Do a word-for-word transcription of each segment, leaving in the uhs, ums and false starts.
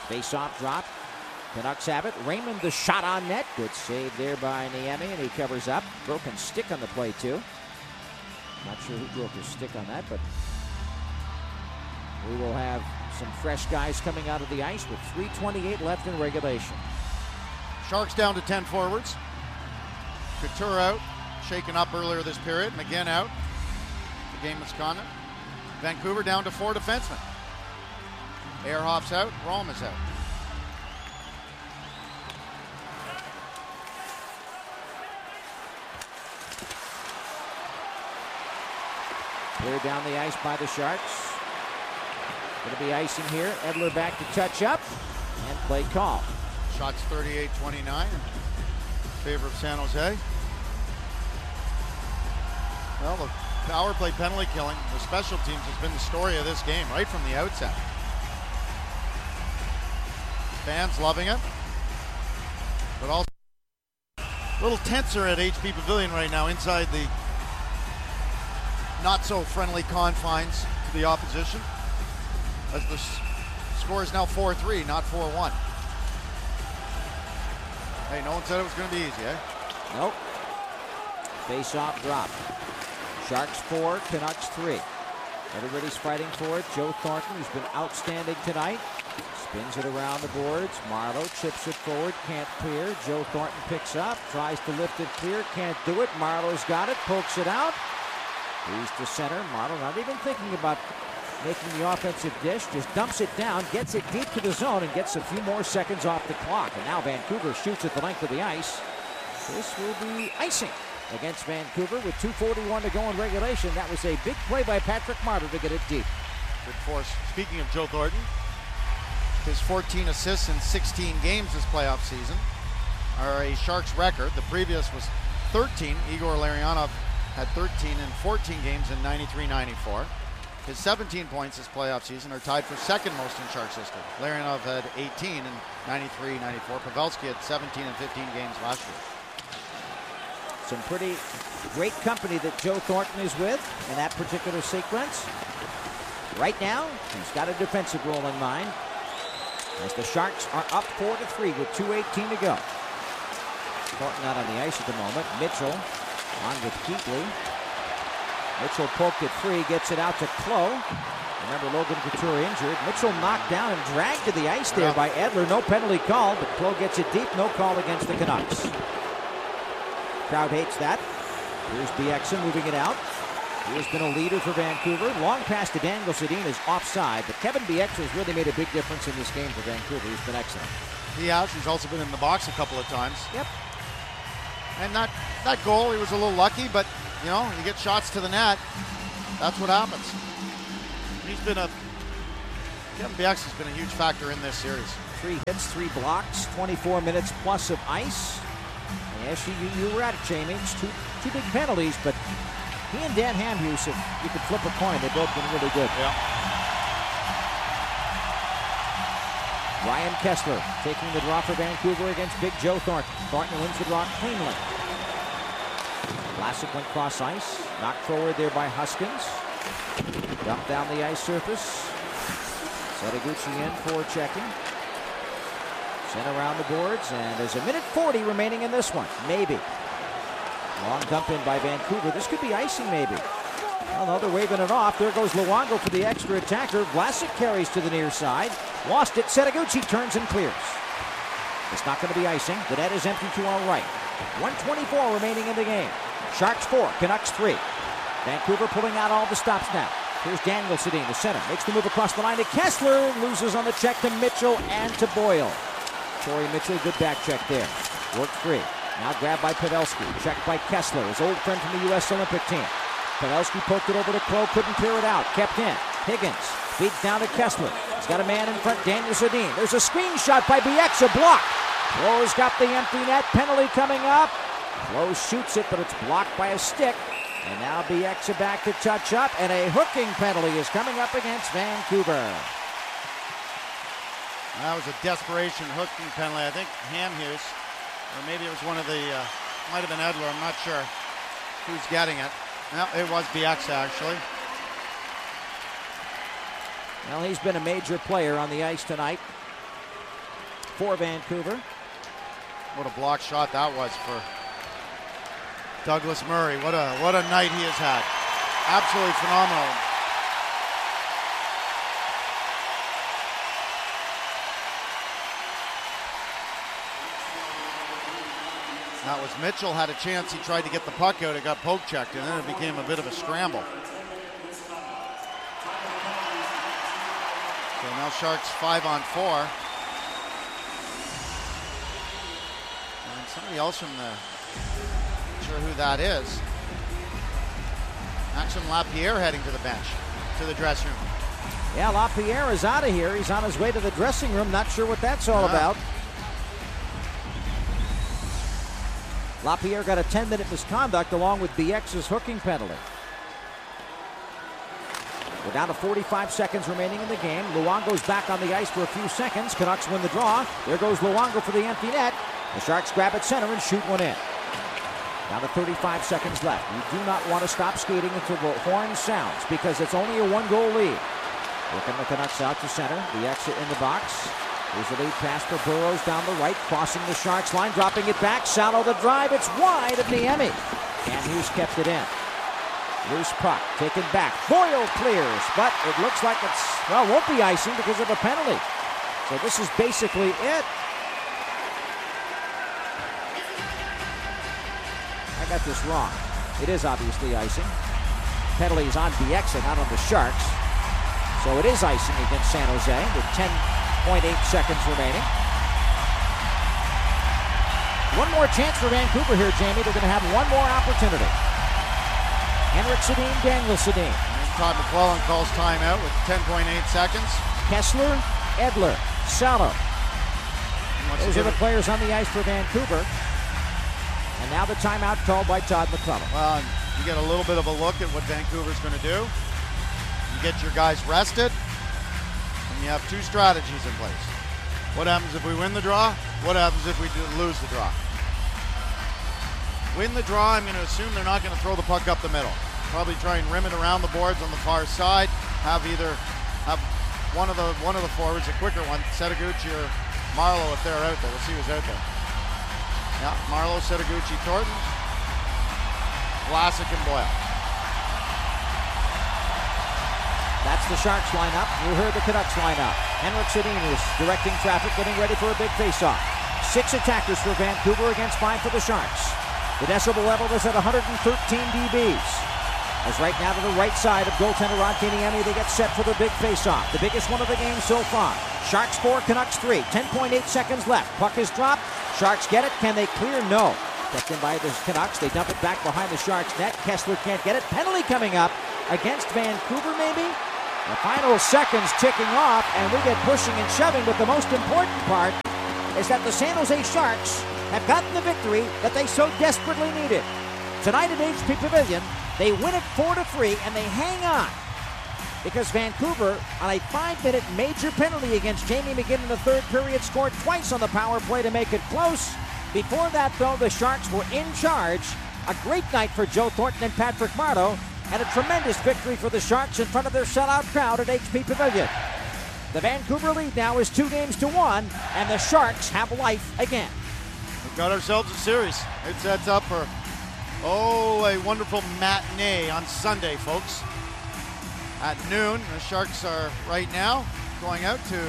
Face-off drop. Canucks have it. Raymond the shot on net. Good save there by Niemi, and he covers up. Broken stick on the play, too. Not sure who broke his stick on that, but we will have some fresh guys coming out of the ice with three twenty-eight left in regulation. Sharks down to ten forwards. Couture out, shaken up earlier this period. McGinn out. The game misconduct. Vancouver down to four defensemen. Ehrhoff's out. Rome is out. Cleared down the ice by the Sharks. Going to be icing here. Edler back to touch up and play call. Shots thirty-eight twenty-nine in favor of San Jose. Well, the power play penalty killing, the special teams has been the story of this game right from the outset. Fans loving it, but also a little tenser at H P Pavilion right now inside the not so friendly confines to the opposition, as the s- score is now four three, not four one. Hey, no one said it was going to be easy, eh? Nope. Face-off drop. Sharks four, Canucks three. Everybody's fighting for it. Joe Thornton, who's been outstanding tonight, spins it around the boards. Marleau chips it forward, can't clear. Joe Thornton picks up, tries to lift it clear, can't do it. Marleau's got it, pokes it out. He's to center. Marleau not even thinking about making the offensive dish, just dumps it down, gets it deep to the zone, and gets a few more seconds off the clock. And now Vancouver shoots at the length of the ice. This will be icing against Vancouver with two forty-one to go in regulation. That was a big play by Patrick Marleau to get it deep. Good force. Speaking of Joe Thornton, his fourteen assists in sixteen games this playoff season are a Sharks record. The previous was thirteen. Igor Larionov had thirteen in fourteen games in ninety-three ninety-four. His seventeen points this playoff season are tied for second most in Sharks history. Larionov had eighteen in ninety-three ninety-four. Pavelski had seventeen in fifteen games last year. Some pretty great company that Joe Thornton is with in that particular sequence. Right now, he's got a defensive role in mind, as the Sharks are up four to three with two eighteen to go. Thornton out on the ice at the moment. Mitchell on with Keatley. Mitchell poked it free, gets it out to Clough. Remember, Logan Couture injured. Mitchell knocked down and dragged to the ice there by Edler. No penalty call, but Clough gets it deep. No call against the Canucks. Crowd hates that. Here's Bieksa moving it out. He has been a leader for Vancouver. Long pass to Daniel Sedin is offside, but Kevin Bieksa has really made a big difference in this game for Vancouver. He's been excellent. He has. He's also been in the box a couple of times. Yep. And that, that goal, he was a little lucky, but, you know, you get shots to the net, that's what happens. He's been a, Kevin Bieksa has been a huge factor in this series. Three hits, three blocks, twenty-four minutes plus of ice. And yes, you, you were at it, Jamie. It's two, two big penalties, but he and Dan Hamhuis, if you could flip a coin, they've both been really good. Yeah. Ryan Kessler taking the draw for Vancouver against Big Joe Thornton. Thornton wins the draw cleanly. Vlasic went cross ice, knocked forward there by Huskins. Dumped down the ice surface. Setaguchi in for checking. Sent around the boards, and there's a minute forty remaining in this one. Maybe. Long dump in by Vancouver. This could be icing, maybe. Well, no, they're waving it off. There goes Luongo for the extra attacker. Vlasic carries to the near side. Lost it. Setaguchi turns and clears. It's not going to be icing. The net is empty to our right. one twenty-four remaining in the game. Sharks four, Canucks three. Vancouver pulling out all the stops now. Here's Daniel Sedin, the center. Makes the move across the line to Kessler. Loses on the check to Mitchell and to Boyle. Torrey Mitchell, good back check there. Work free. Now grabbed by Pavelski. Checked by Kessler, his old friend from the U S Olympic team. Pavelski poked it over to Clough, couldn't clear it out. Kept in. Higgins feeds down to Kessler. He's got a man in front, Daniel Sedin. There's a screenshot by Bieksa, blocked. Clough's got the empty net. Penalty coming up. Clough shoots it, but it's blocked by a stick. And now Bieksa back to touch up, and a hooking penalty is coming up against Vancouver. That was a desperation hooking penalty. I think Hamhuis, or maybe it was one of the, uh, might have been Edler, I'm not sure who's getting it. No, it was Bieksa, actually. Well, he's been a major player on the ice tonight. for Vancouver. What a block shot that was for Douglas Murray. What a what a night he has had. Absolutely phenomenal. That was Mitchell had a chance. He tried to get the puck out. It got poke checked, and then it became a bit of a scramble. So now Sharks five on four. And somebody else from the, not sure who that is. Maxime Lapierre heading to the bench, to the dressing room. Yeah, Lapierre is out of here. He's on his way to the dressing room. Not sure what that's all Yeah. about. Lapierre got a ten-minute misconduct along with B X's hooking penalty. We're down to forty-five seconds remaining in the game. Luongo's back on the ice for a few seconds. Canucks win the draw. There goes Luongo for the empty net. The Sharks grab at center and shoot one in. Down to thirty-five seconds left. You do not want to stop skating until the horn sounds because it's only a one-goal lead. Working the Canucks out to center. The exit in the box. Here's the lead pass for Burrows down the right, crossing the Sharks line, dropping it back. Salo the drive. It's wide of Niemi. And Hughes kept it in. Loose puck taken back. Boyle clears, but it looks like it's, well, won't be icing because of a penalty. So this is basically it. I got this wrong. It is obviously icing. Penalty is on B X and not on the Sharks. So it is icing against San Jose with ten point eight seconds remaining. One more chance for Vancouver here, Jamie. They're going to have one more opportunity. Henrik Sedin, Daniel Sedin. And Todd McClellan calls timeout with ten point eight seconds. Kessler, Edler, Salo. Wants to Those are give the it- players on the ice for Vancouver. And now the timeout called by Todd McClellan. Well, and you get a little bit of a look at what Vancouver's going to do. You get your guys rested, and you have two strategies in place. What happens if we win the draw? What happens if we do lose the draw? Win the draw, I'm going to assume they're not going to throw the puck up the middle. Probably try and rim it around the boards on the far side. Have either have one of the one of the forwards, a quicker one, Setaguchi or Marleau if they're out there. We'll see who's out there. Yeah, Marleau, Setaguchi, Thornton, Vlasic, and Boyle. That's the Sharks lineup. You heard the Canucks lineup. Henrik Sedin is directing traffic, getting ready for a big faceoff. Six attackers for Vancouver against five for the Sharks. The decibel level is at one hundred thirteen decibels. As right now to the right side of goaltender Rod Niemi, they get set for the big faceoff. The biggest one of the game so far. Sharks four, Canucks three. ten point eight seconds left. Puck is dropped. Sharks get it. Can they clear? No. Kept in by the Canucks. They dump it back behind the Sharks net. Kessler can't get it. Penalty coming up against Vancouver, maybe? The final seconds ticking off, and we get pushing and shoving, but the most important part is that the San Jose Sharks have gotten the victory that they so desperately needed. Tonight at H P Pavilion, they win it four to three, and they hang on because Vancouver, on a five-minute major penalty against Jamie McGinn in the third period, scored twice on the power play to make it close. Before that, though, the Sharks were in charge. A great night for Joe Thornton and Patrick Marleau, and a tremendous victory for the Sharks in front of their sellout crowd at H P Pavilion. The Vancouver lead now is two games to one, and the Sharks have life again. We've got ourselves a series. It sets up for, oh, a wonderful matinee on Sunday, folks. At noon, the Sharks are right now going out to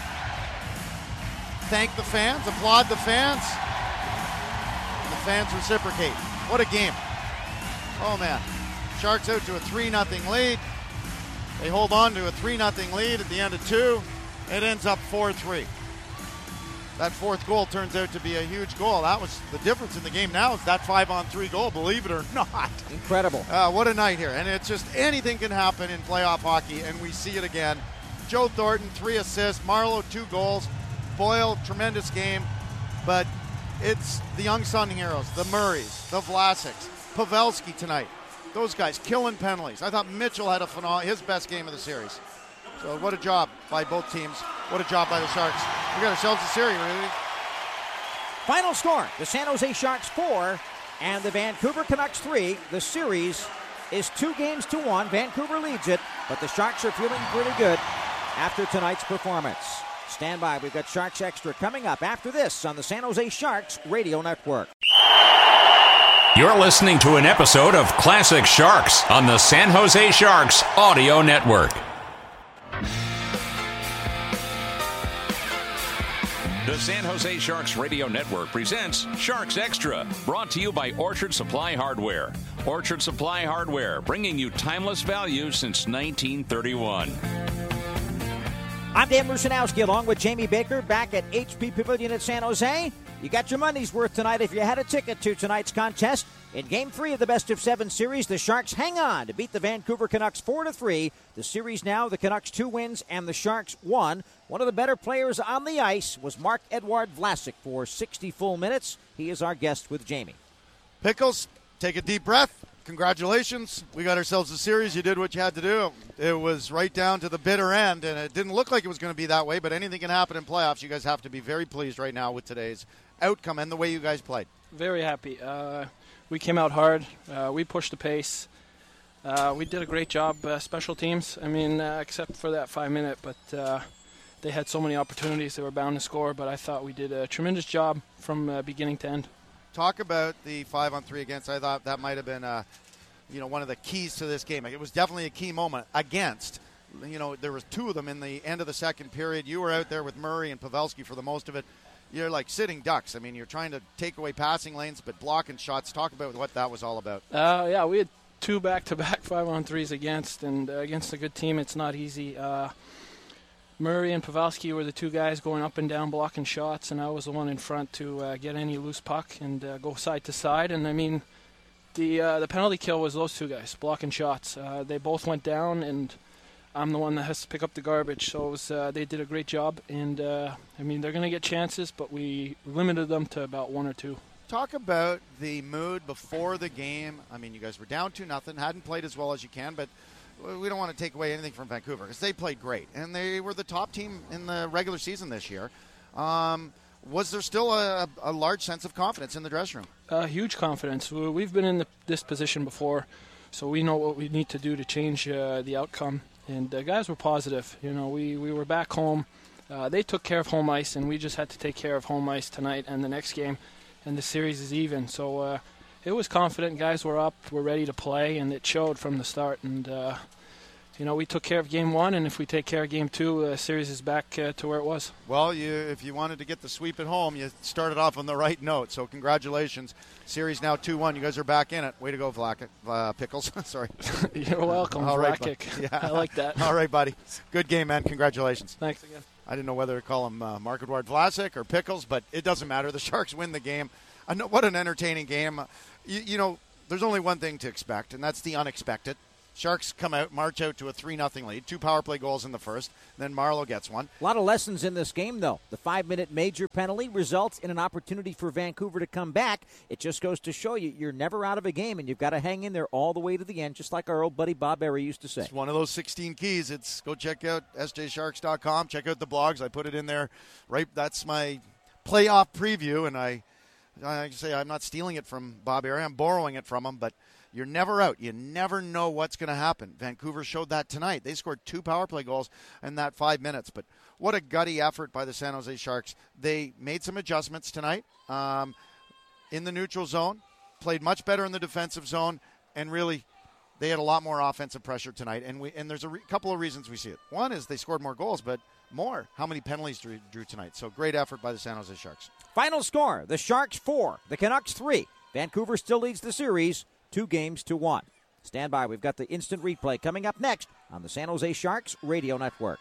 thank the fans, applaud the fans. And the fans reciprocate. What a game. Oh, man. Sharks out to a three nothing lead. They hold on to a three nothing lead at the end of two. It ends up four three. That fourth goal turns out to be a huge goal. That was the difference in the game now is that five on three goal, believe it or not. Incredible. Uh, what a night here. And it's just anything can happen in playoff hockey, and we see it again. Joe Thornton, three assists. Marleau, two goals. Boyle, tremendous game. But it's the unsung heroes, the Murrays, the Vlasics, Pavelski tonight. Those guys killing penalties. I thought Mitchell had a phenomenal, his best game of the series. So what a job by both teams. What a job by the Sharks. We got ourselves a series, really. Final score, the San Jose Sharks four and the Vancouver Canucks three. The series is two games to one. Vancouver leads it, but the Sharks are feeling pretty good after tonight's performance. Stand by. We've got Sharks Extra coming up after this on the San Jose Sharks Radio Network. You're listening to an episode of Classic Sharks on the San Jose Sharks Audio Network. The San Jose Sharks Radio Network presents Sharks Extra, brought to you by Orchard Supply Hardware. Orchard Supply Hardware, bringing you timeless value since nineteen thirty-one. I'm Dan Rusanowski along with Jamie Baker back at H P Pavilion at San Jose. You got your money's worth tonight if you had a ticket to tonight's contest. In Game three of the Best of Seven series, the Sharks hang on to beat the Vancouver Canucks four to three. The series now, the Canucks two wins and the Sharks one. One of the better players on the ice was Marc-Edouard Vlasic for sixty full minutes. He is our guest with Jamie. Pickles, take a deep breath. Congratulations. We got ourselves a series. You did what you had to do. It was right down to the bitter end, and it didn't look like it was going to be that way, but anything can happen in playoffs. You guys have to be very pleased right now with today's outcome and the way you guys played. Very happy. Uh, we came out hard. Uh, we pushed the pace. Uh, we did a great job, uh, special teams. I mean, uh, except for that five minute, but uh, they had so many opportunities. They were bound to score, but I thought we did a tremendous job from uh, beginning to end. Talk about the five on three against. I thought that might have been, uh, you know, one of the keys to this game. It was definitely a key moment against. You know, there was two of them in the end of the second period. You were out there with Murray and Pavelski for the most of it. You're like sitting ducks. I mean, you're trying to take away passing lanes, but blocking shots. Talk about what that was all about. Uh, yeah, we had two back-to-back five-on-threes against, and uh, against a good team, it's not easy. Uh, Murray and Pavelski were the two guys going up and down blocking shots, and I was the one in front to uh, get any loose puck and uh, go side to side. And, I mean, the uh, the penalty kill was those two guys blocking shots. Uh, they both went down, and I'm the one that has to pick up the garbage. So it was, uh, they did a great job. And, uh, I mean, they're going to get chances, but we limited them to about one or two. Talk about the mood before the game. I mean, you guys were down two nothing, hadn't played as well as you can, but we don't want to take away anything from Vancouver because they played great, and they were the top team in the regular season this year. Um, was there still a, a large sense of confidence in the dressing room? Uh, huge confidence. We've been in the, this position before, so we know what we need to do to change uh, the outcome. And the guys were positive. You know, we, we were back home. Uh, they took care of home ice, and we just had to take care of home ice tonight and the next game, and the series is even. So uh, it was confident. Guys were up, were ready to play, and it showed from the start. And, uh, you know, we took care of game one, and if we take care of game two, the series is back uh, to where it was. Well, you, if you wanted to get the sweep at home, you started off on the right note. So congratulations. Series now two one. You guys are back in it. Way to go, Vlasic. Uh, Pickles. Sorry. You're welcome, All right, Vlasic. yeah. I like that. All right, buddy. Good game, man. Congratulations. Thanks again. I didn't know whether to call him uh, Marc-Edouard Vlasic or Pickles, but it doesn't matter. The Sharks win the game. I know, what an entertaining game. You, you know, there's only one thing to expect, and that's the unexpected. Sharks come out, march out to a three nothing lead. Two power play goals in the first. Then Marleau gets one. A lot of lessons in this game, though. The five-minute major penalty results in an opportunity for Vancouver to come back. It just goes to show you you're never out of a game, and you've got to hang in there all the way to the end, just like our old buddy Bob Berry used to say. It's one of those sixteen keys. It's go check out S J Sharks dot com. Check out the blogs. I put it in there. Right, that's my playoff preview, and I, I say I'm not stealing it from Bob Berry. I'm borrowing it from him, but you're never out. You never know what's going to happen. Vancouver showed that tonight. They scored two power play goals in that five minutes. But what a gutty effort by the San Jose Sharks. They made some adjustments tonight um, in the neutral zone, played much better in the defensive zone, and really they had a lot more offensive pressure tonight. And we and there's a re- couple of reasons we see it. One is they scored more goals, but more, how many penalties drew, drew tonight. So great effort by the San Jose Sharks. Final score, the Sharks four, the Canucks three. Vancouver still leads the series two games to one. Stand by. We've got the instant replay coming up next on the San Jose Sharks Radio Network.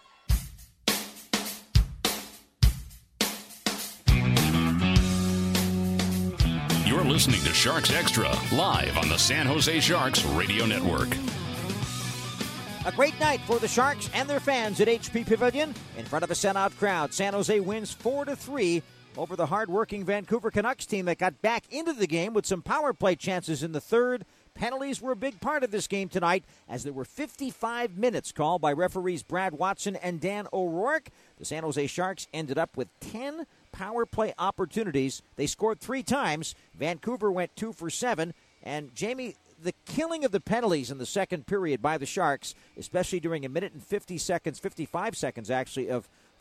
You're listening to Sharks Extra, live on the San Jose Sharks Radio Network. A great night for the Sharks and their fans at H P Pavilion. In front of a sellout crowd, San Jose wins four to three over the hard-working Vancouver Canucks team that got back into the game with some power play chances in the third. Penalties were a big part of this game tonight as there were fifty-five minutes called by referees Brad Watson and Dan O'Rourke. The San Jose Sharks ended up with ten power play opportunities. They scored three times. Vancouver went two for seven. And, Jamie, the killing of the penalties in the second period by the Sharks, especially during a minute and fifty seconds, fifty-five seconds actually, of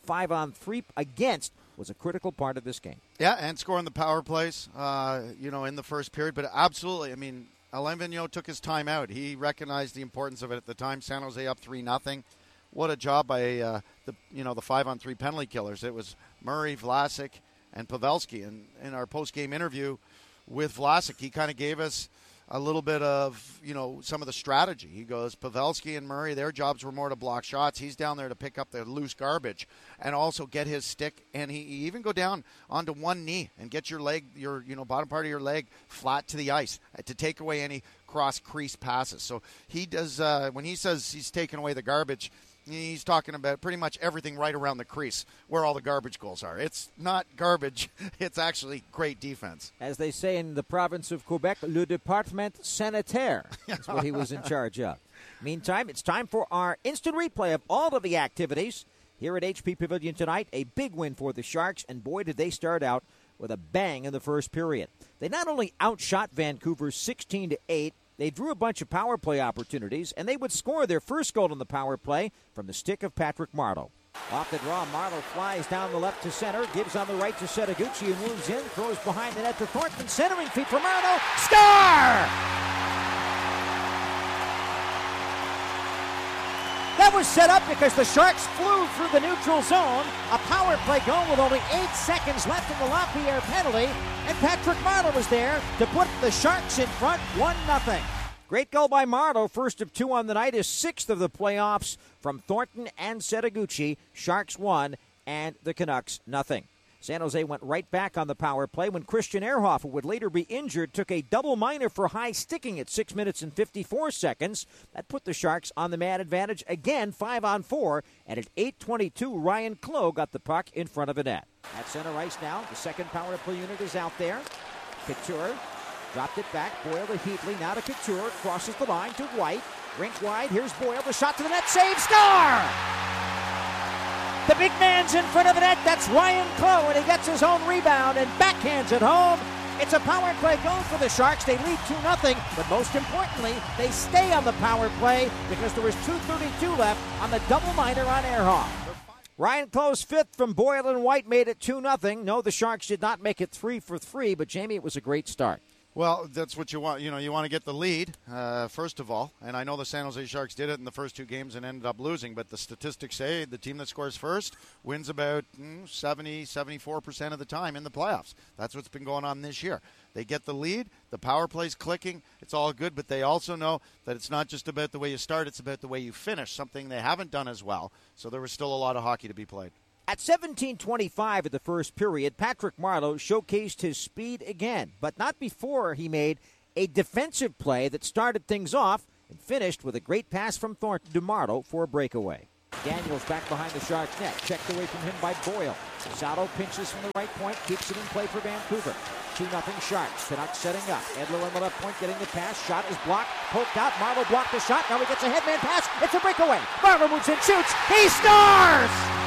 five on three against was a critical part of this game. Yeah, and scoring the power plays, uh, you know, in the first period. But absolutely, I mean, Alain Vigneault took his time out. He recognized the importance of it at the time. San Jose up three nothing. What a job by uh, the you know the five on three penalty killers. It was Murray, Vlasic, and Pavelski. And in our post game interview with Vlasic, he kind of gave us a little bit of, you know, some of the strategy. He goes, Pavelski and Murray, their jobs were more to block shots. He's down there to pick up the loose garbage and also get his stick. And he, he even go down onto one knee and get your leg, your, you know, bottom part of your leg flat to the ice to take away any cross crease passes. So he does, uh, when he says he's taking away the garbage, he's talking about pretty much everything right around the crease where all the garbage goals are. It's not garbage. It's actually great defense. As they say in the province of Quebec, le département sanitaire is what he was in charge of. Meantime, it's time for our instant replay of all of the activities here at H P Pavilion tonight. A big win for the Sharks, and boy, did they start out with a bang in the first period. They not only outshot Vancouver sixteen to eight, they drew a bunch of power play opportunities, and they would score their first goal on the power play from the stick of Patrick Marleau. Off the draw, Marleau flies down the left to center, gives on the right to Setaguchi, who moves in, throws behind the net to Thornton, centering feet for Marleau. Score! That was set up because the Sharks flew through the neutral zone. A power play goal with only eight seconds left in the Lapierre penalty. And Patrick Marleau was there to put the Sharks in front one nothing. Great goal by Marleau, first of two on the night, his sixth of the playoffs from Thornton and Setaguchi. Sharks won, and the Canucks nothing. San Jose went right back on the power play when Christian Ehrhoff, who would later be injured, took a double minor for high sticking at six minutes and fifty-four seconds. That put the Sharks on the man advantage again, five on four. And at eight twenty-two, Ryan Clough got the puck in front of the net. At center ice now, the second power play unit is out there. Couture dropped it back. Boyle to Heatley, now to Couture. Crosses the line to White. Rink wide, here's Boyle. The shot to the net, save, score! The big man's in front of the net. That's Ryan Clough, and he gets his own rebound and backhands it home. It's a power play goal for the Sharks. They lead two nothing, but most importantly, they stay on the power play because there was two thirty-two left on the double minor on Ehrhoff. Ryan Clough's fifth from Boyle and White made it two nothing. No, the Sharks did not make it three for three, but Jamie, it was a great start. Well, that's what you want. You know, you want to get the lead, uh, first of all. And I know the San Jose Sharks did it in the first two games and ended up losing. But the statistics say the team that scores first wins about mm, seventy, seventy-four percent of the time in the playoffs. That's what's been going on this year. They get the lead. The power play's clicking. It's all good. But they also know that it's not just about the way you start. It's about the way you finish, something they haven't done as well. So there was still a lot of hockey to be played. At seventeen twenty-five of the first period, Patrick Marleau showcased his speed again, but not before he made a defensive play that started things off and finished with a great pass from Thornton to Marleau for a breakaway. Daniels back behind the Sharks' net, checked away from him by Boyle. Sato pinches from the right point, keeps it in play for Vancouver. two nothing Sharks. Canucks setting up. Edler on the left point getting the pass. Shot is blocked, poked out. Marleau blocked the shot. Now he gets a headman pass. It's a breakaway. Marleau moves in, shoots. He scores!